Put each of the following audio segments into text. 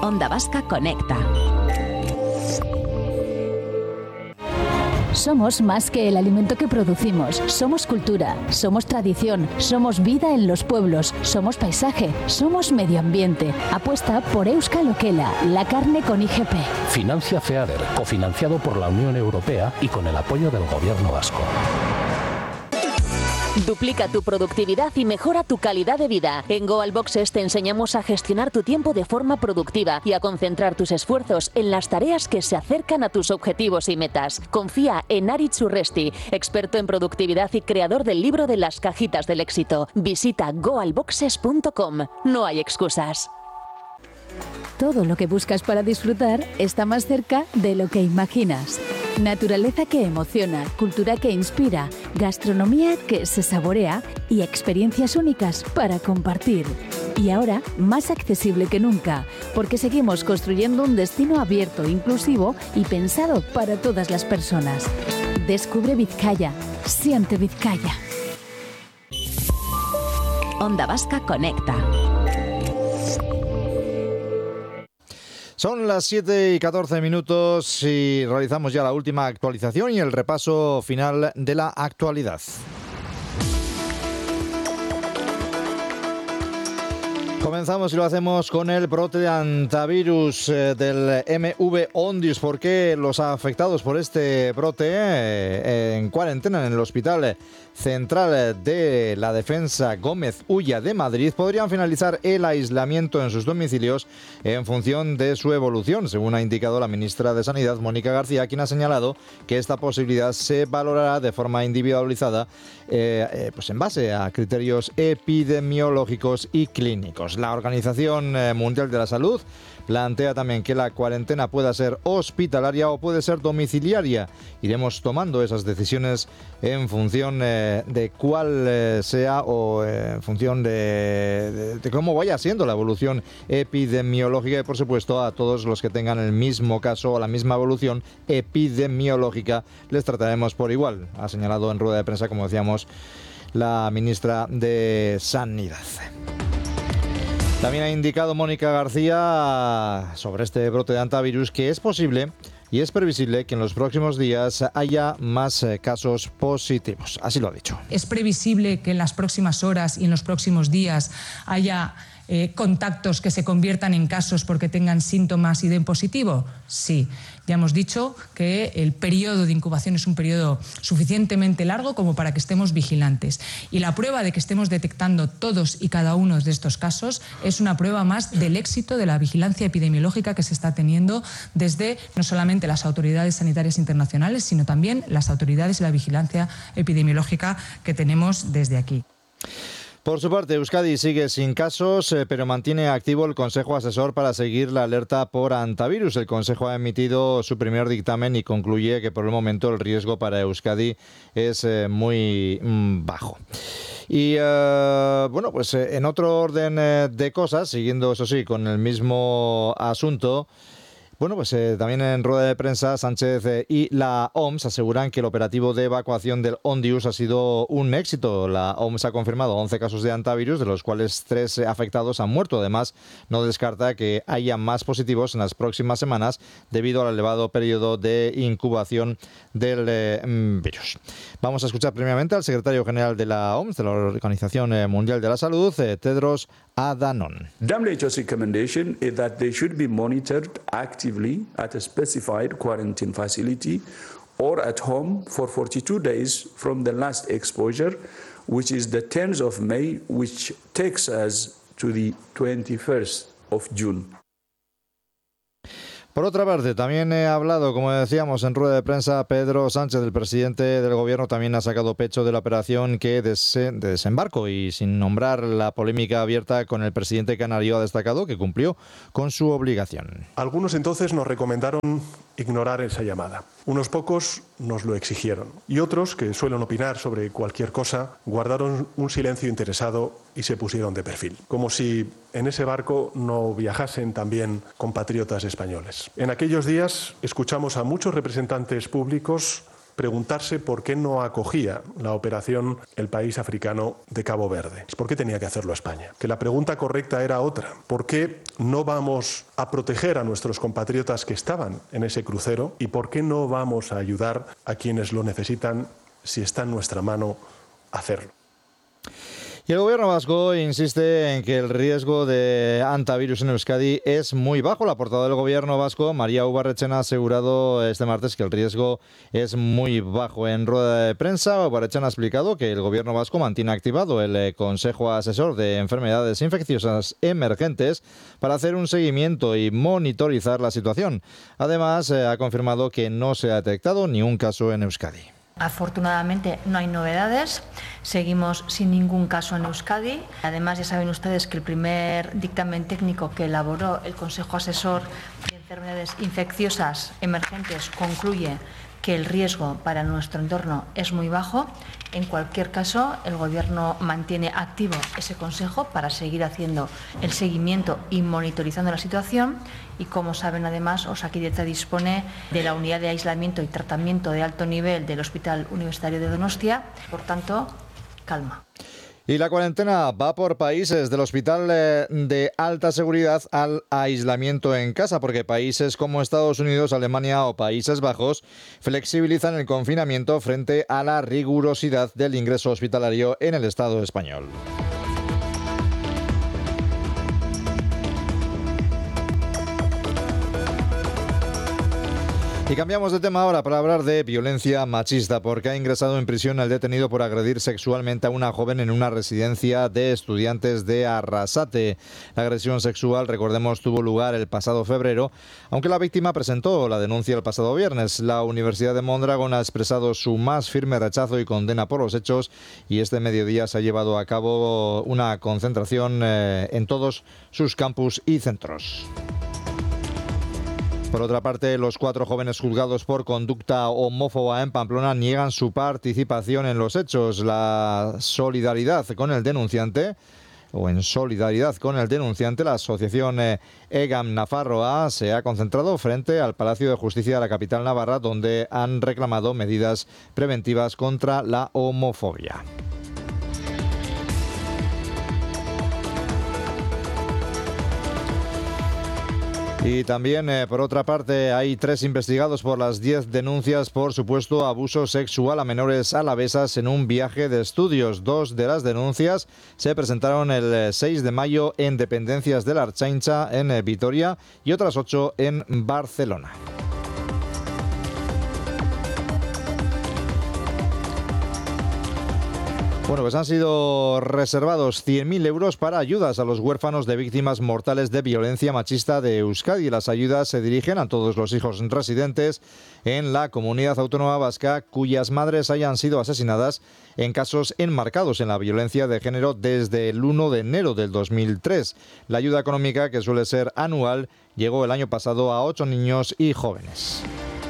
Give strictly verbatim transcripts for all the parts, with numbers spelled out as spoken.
Onda Vasca Conecta. Somos más que el alimento que producimos. Somos cultura, somos tradición, somos vida en los pueblos, somos paisaje, somos medio ambiente. Apuesta por Euskal Okela, la carne con I G P. Financia FEADER, cofinanciado por la Unión Europea y con el apoyo del Gobierno vasco. Duplica tu productividad y mejora tu calidad de vida. En Goal Boxes te enseñamos a gestionar tu tiempo de forma productiva y a concentrar tus esfuerzos en las tareas que se acercan a tus objetivos y metas. Confía en Aritz Urresti, experto en productividad y creador del libro de las cajitas del éxito. Visita goal boxes punto com. No hay excusas. Todo lo que buscas para disfrutar está más cerca de lo que imaginas. Naturaleza que emociona, cultura que inspira, gastronomía que se saborea y experiencias únicas para compartir. Y ahora, más accesible que nunca, porque seguimos construyendo un destino abierto, inclusivo y pensado para todas las personas. Descubre Vizcaya, siente Vizcaya. Onda Vasca Conecta. Son las siete y catorce minutos y realizamos ya la última actualización y el repaso final de la actualidad. Comenzamos y lo hacemos con el brote de antivirus eh, del M V Ondius, porque los afectados por este brote eh, en cuarentena en el Hospital Central de la Defensa Gómez Ulla de Madrid podrían finalizar el aislamiento en sus domicilios en función de su evolución, según ha indicado la ministra de Sanidad, Mónica García, quien ha señalado que esta posibilidad se valorará de forma individualizada eh, eh, pues en base a criterios epidemiológicos y clínicos. La Organización Mundial de la Salud plantea también que la cuarentena pueda ser hospitalaria o puede ser domiciliaria. Iremos tomando esas decisiones en función eh, de cuál eh, sea o eh, en función de, de, de cómo vaya siendo la evolución epidemiológica y, por supuesto, a todos los que tengan el mismo caso o la misma evolución epidemiológica les trataremos por igual, ha señalado en rueda de prensa, como decíamos, la ministra de Sanidad. También ha indicado Mónica García sobre este brote de antivirus que es posible y es previsible que en los próximos días haya más casos positivos. Así lo ha dicho. Es previsible que en las próximas horas y en los próximos días haya eh, contactos que se conviertan en casos porque tengan síntomas y den positivo. Sí. Ya hemos dicho que el periodo de incubación es un periodo suficientemente largo como para que estemos vigilantes. Y la prueba de que estemos detectando todos y cada uno de estos casos es una prueba más del éxito de la vigilancia epidemiológica que se está teniendo desde no solamente las autoridades sanitarias internacionales, sino también las autoridades de la vigilancia epidemiológica que tenemos desde aquí. Por su parte, Euskadi sigue sin casos, eh, pero mantiene activo el Consejo Asesor para seguir la alerta por antivirus. El Consejo ha emitido su primer dictamen y concluye que por el momento el riesgo para Euskadi es eh, muy mm, bajo. Y eh, bueno, pues eh, en otro orden eh, de cosas, siguiendo eso sí con el mismo asunto, bueno, pues eh, también en rueda de prensa, Sánchez eh, y la O M S aseguran que el operativo de evacuación del Ondius ha sido un éxito. La O M S ha confirmado once casos de antivirus, de los cuales tres afectados han muerto. Además, no descarta que haya más positivos en las próximas semanas debido al elevado periodo de incubación del eh, virus. Vamos a escuchar primeramente al secretario general de la O M S, de la Organización Mundial de la Salud, eh, Tedros Adhanom. W H O's recommendation is that they should be monitored actively at a specified quarantine facility or at home for forty-two days from the last exposure, which is the tenth of May, which takes us to the twenty-first of June. Por otra parte, también he hablado, como decíamos en rueda de prensa, Pedro Sánchez, el presidente del gobierno, también ha sacado pecho de la operación que de desembarco y sin nombrar la polémica abierta con el presidente canario, ha destacado que cumplió con su obligación. Algunos entonces nos recomendaron ignorar esa llamada. Unos pocos nos lo exigieron y otros, que suelen opinar sobre cualquier cosa, guardaron un silencio interesado y se pusieron de perfil, como si en ese barco no viajasen también compatriotas españoles. En aquellos días escuchamos a muchos representantes públicos preguntarse por qué no acogía la operación el país africano de Cabo Verde. ¿Por qué tenía que hacerlo España? Que la pregunta correcta era otra. ¿Por qué no vamos a proteger a nuestros compatriotas que estaban en ese crucero? ¿Y por qué no vamos a ayudar a quienes lo necesitan si está en nuestra mano hacerlo? Y el gobierno vasco insiste en que el riesgo de hantavirus en Euskadi es muy bajo. La portavoz del gobierno vasco, María Ubarretxena, ha asegurado este martes que el riesgo es muy bajo. En rueda de prensa, Ubarretxena ha explicado que el gobierno vasco mantiene activado el Consejo Asesor de Enfermedades Infecciosas Emergentes para hacer un seguimiento y monitorizar la situación. Además, ha confirmado que no se ha detectado ni un caso en Euskadi. Afortunadamente no hay novedades, seguimos sin ningún caso en Euskadi. Además, ya saben ustedes que el primer dictamen técnico que elaboró el Consejo Asesor de Enfermedades Infecciosas Emergentes concluye que el riesgo para nuestro entorno es muy bajo. En cualquier caso, el Gobierno mantiene activo ese consejo para seguir haciendo el seguimiento y monitorizando la situación. Y como saben, además, Osakidetza dispone de la unidad de aislamiento y tratamiento de alto nivel del Hospital Universitario de Donostia. Por tanto, calma. Y la cuarentena va por países, del hospital de alta seguridad al aislamiento en casa, porque países como Estados Unidos, Alemania o Países Bajos flexibilizan el confinamiento frente a la rigurosidad del ingreso hospitalario en el Estado español. Y cambiamos de tema ahora para hablar de violencia machista, porque ha ingresado en prisión el detenido por agredir sexualmente a una joven en una residencia de estudiantes de Arrasate. La agresión sexual, recordemos, tuvo lugar el pasado febrero, aunque la víctima presentó la denuncia el pasado viernes. La Universidad de Mondragón ha expresado su más firme rechazo y condena por los hechos, y este mediodía se ha llevado a cabo una concentración eh, en todos sus campus y centros. Por otra parte, los cuatro jóvenes juzgados por conducta homófoba en Pamplona niegan su participación en los hechos. La solidaridad con el denunciante, o en solidaridad con el denunciante, la asociación EGAM Nafarroa se ha concentrado frente al Palacio de Justicia de la capital navarra, donde han reclamado medidas preventivas contra la homofobia. Y también, eh, por otra parte, hay tres investigados por las diez denuncias por supuesto abuso sexual a menores alavesas en un viaje de estudios. Dos de las denuncias se presentaron el seis de mayo en dependencias de la Ertzaintza en eh, Vitoria y otras ocho en Barcelona. Bueno, pues han sido reservados cien mil euros para ayudas a los huérfanos de víctimas mortales de violencia machista de Euskadi. Las ayudas se dirigen a todos los hijos residentes en la comunidad autónoma vasca cuyas madres hayan sido asesinadas en casos enmarcados en la violencia de género desde el uno de enero del dos mil tres. La ayuda económica, que suele ser anual, llegó el año pasado a ocho niños y jóvenes.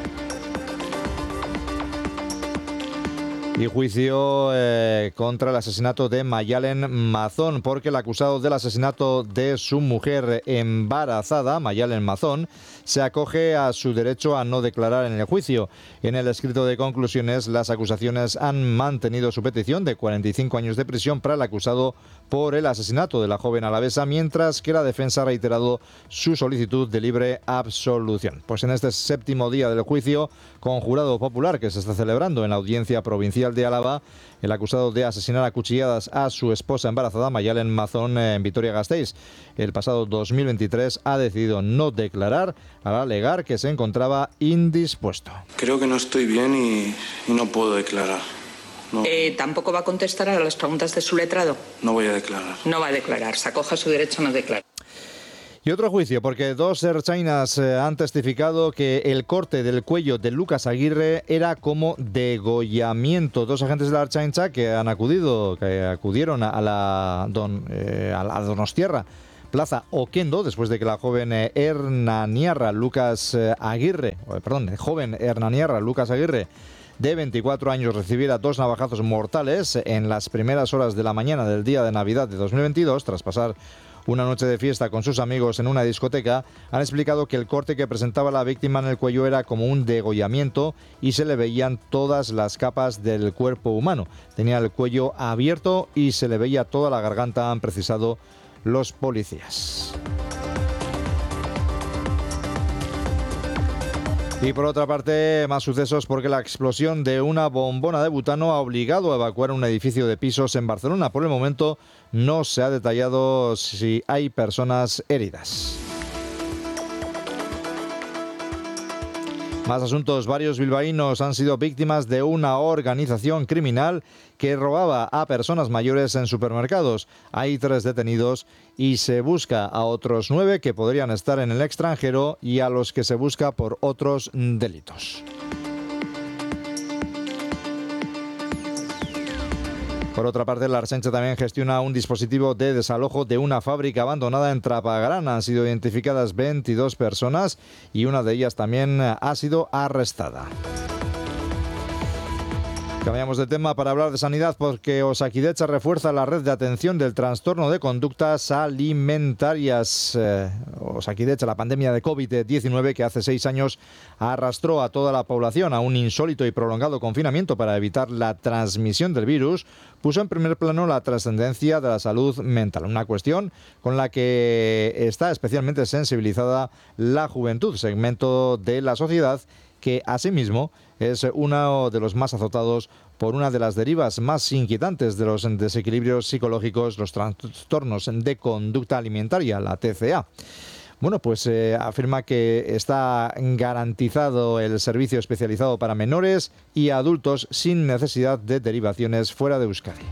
Y juicio eh, contra el asesinato de Mayalen Mazón, porque el acusado del asesinato de su mujer embarazada, Mayalen Mazón, se acoge a su derecho a no declarar en el juicio. En el escrito de conclusiones, las acusaciones han mantenido su petición de cuarenta y cinco años de prisión para el acusado por el asesinato de la joven alavesa, mientras que la defensa ha reiterado su solicitud de libre absolución. Pues en este séptimo día del juicio con jurado popular que se está celebrando en la Audiencia Provincial de Álava, el acusado de asesinar a cuchilladas a su esposa embarazada, Mayalen Mazón, en Vitoria-Gasteiz, el pasado dos mil veintitrés, ha decidido no declarar al alegar que se encontraba indispuesto. Creo que no estoy bien y, y no puedo declarar. No. Eh, ¿Tampoco va a contestar a las preguntas de su letrado? No voy a declarar. No va a declarar, se acoge a su derecho a no declarar. Y otro juicio, porque dos ertzainas eh, han testificado que el corte del cuello de Lucas Aguirre era como degollamiento. Dos agentes de la Ertzaintza que han acudido, que acudieron a la, don, eh, a la Donostiarra Plaza Oquendo, después de que la joven eh, hernaniarra Lucas eh, Aguirre, eh, perdón, el joven hernaniarra Lucas Aguirre, de veinticuatro años, recibiera dos navajazos mortales en las primeras horas de la mañana del día de Navidad de dos mil veintidós, tras pasar una noche de fiesta con sus amigos en una discoteca, han explicado que el corte que presentaba la víctima en el cuello era como un degollamiento y se le veían todas las capas del cuerpo humano. Tenía el cuello abierto y se le veía toda la garganta, han precisado los policías. Y por otra parte, más sucesos porque la explosión de una bombona de butano ha obligado a evacuar un edificio de pisos en Barcelona. Por el momento no se ha detallado si hay personas heridas. Más asuntos. Varios bilbaínos han sido víctimas de una organización criminal que robaba a personas mayores en supermercados. Hay tres detenidos y se busca a otros nueve que podrían estar en el extranjero y a los que se busca por otros delitos. Por otra parte, la Ertzaintza también gestiona un dispositivo de desalojo de una fábrica abandonada en Trapagaran. Han sido identificadas veintidós personas y una de ellas también ha sido arrestada. Cambiamos de tema para hablar de sanidad porque Osakidetza refuerza la red de atención del trastorno de conductas alimentarias. Eh, Osakidetza, la pandemia de COVID diecinueve que hace seis años arrastró a toda la población a un insólito y prolongado confinamiento para evitar la transmisión del virus, puso en primer plano la trascendencia de la salud mental, una cuestión con la que está especialmente sensibilizada la juventud, segmento de la sociedad que asimismo es uno de los más azotados por una de las derivas más inquietantes de los desequilibrios psicológicos, los trastornos de conducta alimentaria, la T C A. Bueno, pues eh, afirma que está garantizado el servicio especializado para menores y adultos sin necesidad de derivaciones fuera de Euskadi.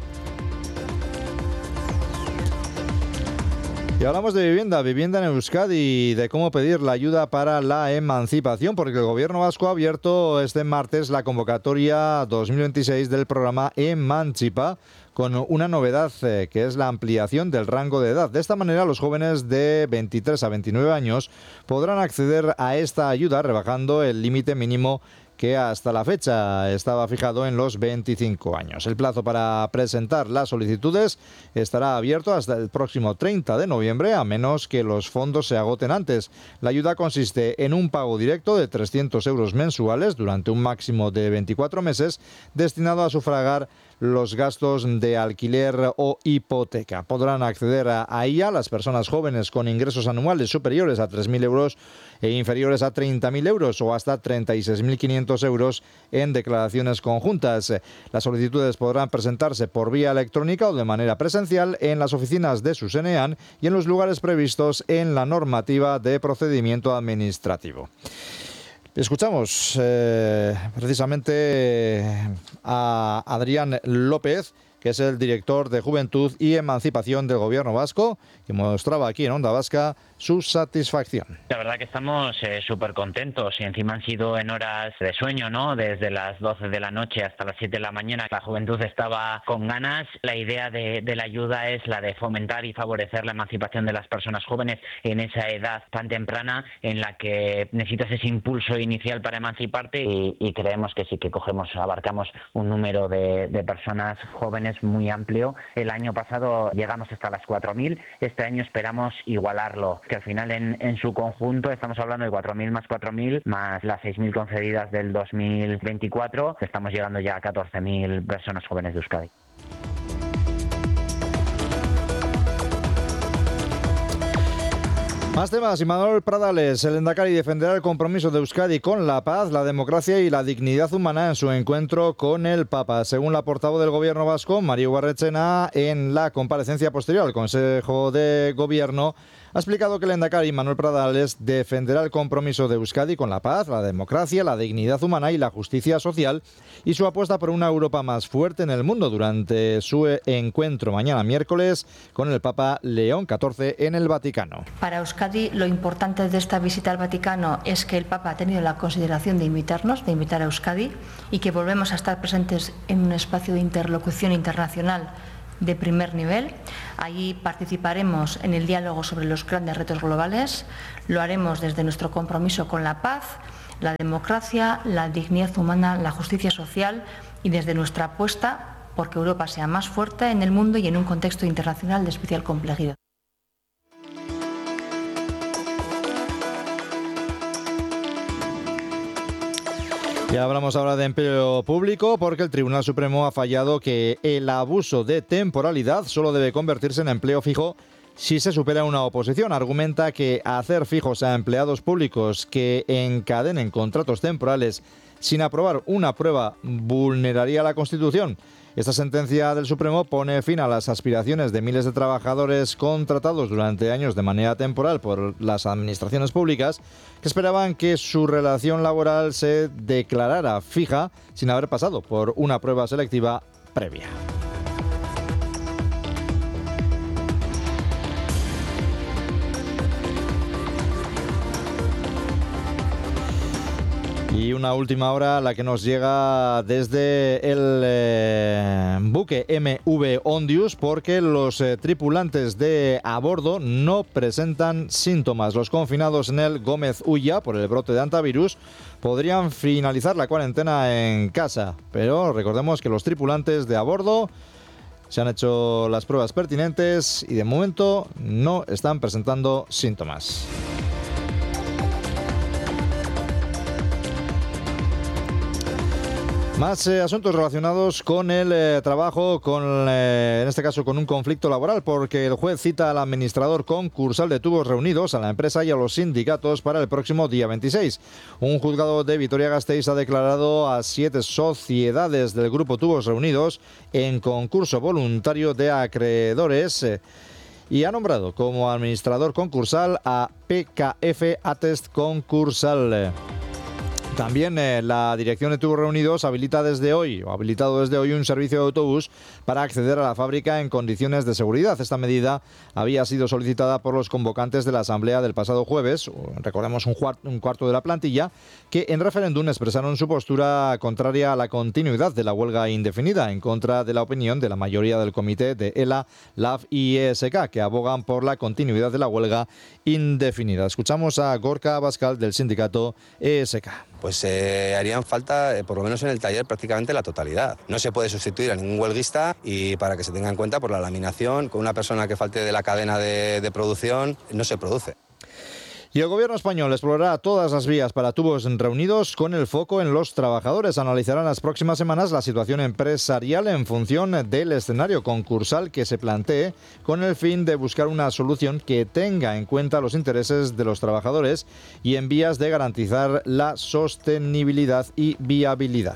Y hablamos de vivienda, vivienda en Euskadi y de cómo pedir la ayuda para la emancipación, porque el Gobierno vasco ha abierto este martes la convocatoria dos mil veintiséis del programa Emancipa, con una novedad eh, que es la ampliación del rango de edad. De esta manera, los jóvenes de veintitrés a veintinueve años podrán acceder a esta ayuda rebajando el límite mínimo que hasta la fecha estaba fijado en los veinticinco años. El plazo para presentar las solicitudes estará abierto hasta el próximo treinta de noviembre, a menos que los fondos se agoten antes. La ayuda consiste en un pago directo de trescientos euros mensuales durante un máximo de veinticuatro meses, destinado a sufragar los gastos de alquiler o hipoteca. Podrán acceder a, a ella las personas jóvenes con ingresos anuales superiores a tres mil euros e inferiores a treinta mil euros o hasta treinta y seis mil quinientos euros en declaraciones conjuntas. Las solicitudes podrán presentarse por vía electrónica o de manera presencial en las oficinas de Zuzenean y en los lugares previstos en la normativa de procedimiento administrativo. Escuchamos eh, precisamente a Adrián López, que es el director de Juventud y Emancipación del Gobierno vasco, que mostraba aquí en Onda Vasca su satisfacción. La verdad que estamos eh, súper contentos y encima han sido en horas de sueño, ¿no? Desde las doce de la noche hasta las siete de la mañana. La juventud estaba con ganas. La idea de, de la ayuda es la de fomentar y favorecer la emancipación de las personas jóvenes en esa edad tan temprana en la que necesitas ese impulso inicial para emanciparte y, y creemos que sí que cogemos, abarcamos un número de, de personas jóvenes muy amplio. El año pasado llegamos hasta las cuatro mil, este año esperamos igualarlo, que al final en, en su conjunto estamos hablando de cuatro mil más cuatro mil, más las seis mil concedidas del dos mil veinticuatro, estamos llegando ya a catorce mil personas jóvenes de Euskadi. Más temas. Imanol Pradales, el Lehendakari, defenderá el compromiso de Euskadi con la paz, la democracia y la dignidad humana en su encuentro con el Papa. Según la portavoz del Gobierno vasco, María Ugarretxena, en la comparecencia posterior al Consejo de Gobierno, ha explicado que el Lehendakari Imanol Pradales defenderá el compromiso de Euskadi con la paz, la democracia, la dignidad humana y la justicia social y su apuesta por una Europa más fuerte en el mundo durante su encuentro mañana miércoles con el Papa León catorce en el Vaticano. Para Euskadi, lo importante de esta visita al Vaticano es que el Papa ha tenido la consideración de invitarnos, de invitar a Euskadi, y que volvemos a estar presentes en un espacio de interlocución internacional de primer nivel. Allí participaremos en el diálogo sobre los grandes retos globales. Lo haremos desde nuestro compromiso con la paz, la democracia, la dignidad humana, la justicia social y desde nuestra apuesta porque Europa sea más fuerte en el mundo y en un contexto internacional de especial complejidad. Y hablamos ahora de empleo público porque el Tribunal Supremo ha fallado que el abuso de temporalidad solo debe convertirse en empleo fijo si se supera una oposición. Argumenta que hacer fijos a empleados públicos que encadenen contratos temporales sin aprobar una prueba vulneraría la Constitución. Esta sentencia del Supremo pone fin a las aspiraciones de miles de trabajadores contratados durante años de manera temporal por las administraciones públicas que esperaban que su relación laboral se declarara fija sin haber pasado por una prueba selectiva previa. Y una última hora, la que nos llega desde el eh, buque M V Ondius, porque los eh, tripulantes de a bordo no presentan síntomas. Los confinados en el Gómez Ulla por el brote de hantavirus podrían finalizar la cuarentena en casa, pero recordemos que los tripulantes de a bordo se han hecho las pruebas pertinentes y de momento no están presentando síntomas. Más eh, asuntos relacionados con el eh, trabajo, con eh, en este caso con un conflicto laboral, porque el juez cita al administrador concursal de Tubos Reunidos, a la empresa y a los sindicatos para el próximo día veintiséis. Un juzgado de Vitoria-Gasteiz ha declarado a siete sociedades del grupo Tubos Reunidos en concurso voluntario de acreedores eh, y ha nombrado como administrador concursal a P K F Atest Concursal. También eh, la dirección de Tubos Reunidos habilita desde hoy, o ha habilitado desde hoy un servicio de autobús para acceder a la fábrica en condiciones de seguridad. Esta medida había sido solicitada por los convocantes de la asamblea del pasado jueves, recordemos un, un cuarto de la plantilla, que en referéndum expresaron su postura contraria a la continuidad de la huelga indefinida, en contra de la opinión de la mayoría del comité de E L A, L A F y E S K, que abogan por la continuidad de la huelga indefinida. Escuchamos a Gorka Abascal del sindicato E S K. Pues eh, harían falta, eh, por lo menos en el taller, prácticamente la totalidad. No se puede sustituir a ningún huelguista y para que se tenga en cuenta, por la laminación, con una persona que falte de la cadena de, de producción, no se produce. Y el gobierno español explorará todas las vías para Tubos Reunidos con el foco en los trabajadores. Analizarán las próximas semanas la situación empresarial en función del escenario concursal que se plantee, con el fin de buscar una solución que tenga en cuenta los intereses de los trabajadores y en vías de garantizar la sostenibilidad y viabilidad.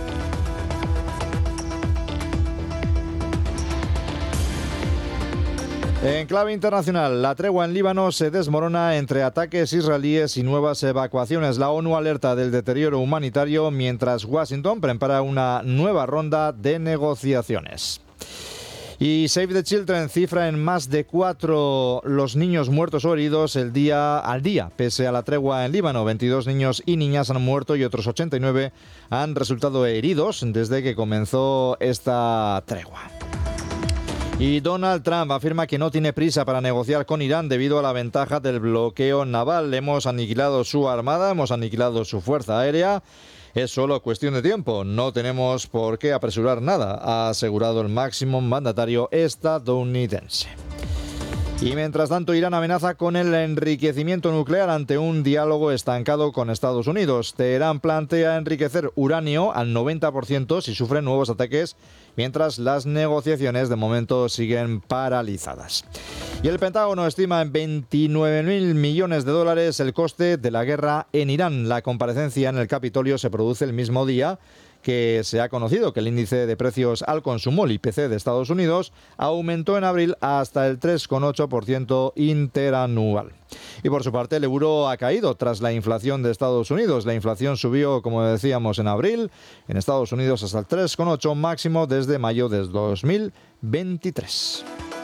En clave internacional, la tregua en Líbano se desmorona entre ataques israelíes y nuevas evacuaciones. La ONU alerta del deterioro humanitario mientras Washington prepara una nueva ronda de negociaciones. Y Save the Children cifra en más de cuatro los niños muertos o heridos el día al día. Pese a la tregua en Líbano, veintidós niños y niñas han muerto y otros ochenta y nueve han resultado heridos desde que comenzó esta tregua. Y Donald Trump afirma que no tiene prisa para negociar con Irán debido a la ventaja del bloqueo naval. Hemos aniquilado su armada, hemos aniquilado su fuerza aérea. Es solo cuestión de tiempo. No tenemos por qué apresurar nada, ha asegurado el máximo mandatario estadounidense. Y mientras tanto, Irán amenaza con el enriquecimiento nuclear ante un diálogo estancado con Estados Unidos. Teherán plantea enriquecer uranio al noventa por ciento si sufre nuevos ataques, mientras las negociaciones de momento siguen paralizadas. Y el Pentágono estima en veintinueve mil millones de dólares el coste de la guerra en Irán. La comparecencia en el Capitolio se produce el mismo día que se ha conocido que el índice de precios al consumo, el I P C de Estados Unidos, aumentó en abril hasta el tres coma ocho por ciento interanual. Y por su parte, el euro ha caído tras la inflación de Estados Unidos. La inflación subió, como decíamos, en abril en Estados Unidos hasta el tres coma ocho máximo desde mayo de dos mil veintitrés.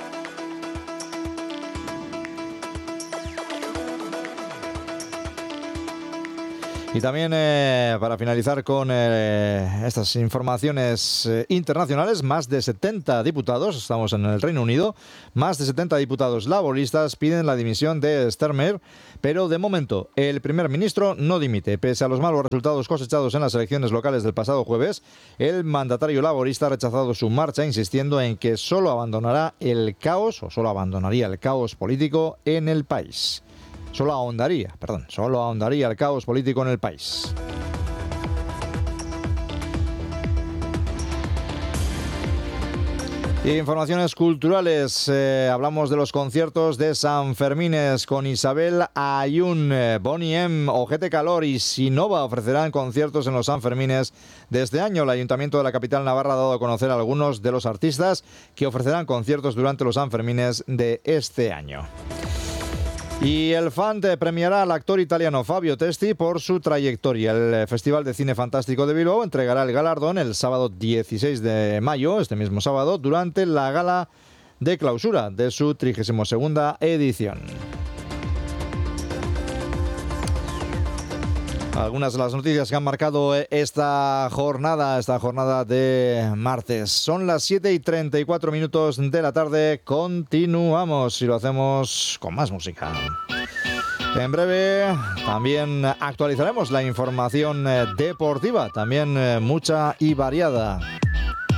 Y también, eh, para finalizar con eh, estas informaciones eh, internacionales, más de setenta diputados, estamos en el Reino Unido, más de setenta diputados laboristas piden la dimisión de Starmer, pero de momento el primer ministro no dimite. Pese a los malos resultados cosechados en las elecciones locales del pasado jueves, el mandatario laborista ha rechazado su marcha, insistiendo en que solo abandonará el caos, o solo abandonaría el caos político en el país. Solo ahondaría, perdón, solo ahondaría el caos político en el país. Informaciones culturales, eh, hablamos de los conciertos de San Fermines con Isabel Ayun, Bonnie M, Ojete Calor y Sinova ofrecerán conciertos en los San Fermines de este año. El Ayuntamiento de la capital navarra ha dado a conocer a algunos de los artistas que ofrecerán conciertos durante los San Fermines de este año. Y el Fante premiará al actor italiano Fabio Testi por su trayectoria. El Festival de Cine Fantástico de Bilbao entregará el galardón el sábado dieciséis de mayo, este mismo sábado, durante la gala de clausura de su trigésima segunda edición. Algunas de las noticias que han marcado esta jornada, esta jornada de martes. Son las siete y treinta y cuatro minutos de la tarde. Continuamos y lo hacemos con más música. En breve también actualizaremos la información deportiva, también mucha y variada.